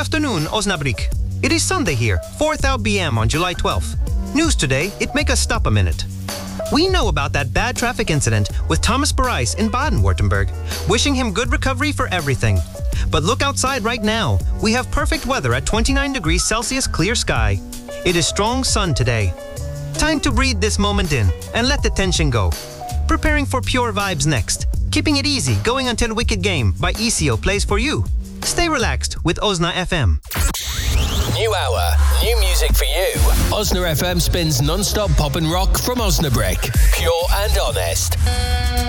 afternoon, Osnabrück. It is Sunday here, 4th BM on July 12th. News today, it make us stop a minute. We know about that bad traffic incident with Thomas Barais in Baden-Württemberg. Wishing him good recovery for everything. But look outside right now. We have perfect weather at 29 degrees Celsius clear sky. It is strong sun today. Time to breathe this moment in and let the tension go. Preparing for pure vibes next. Keeping it easy, going until Wicked Game by ECO plays for you. Stay relaxed with Osna FM. New hour, new music for you. Osna FM spins non-stop pop and rock from Osnabrück. Pure and honest.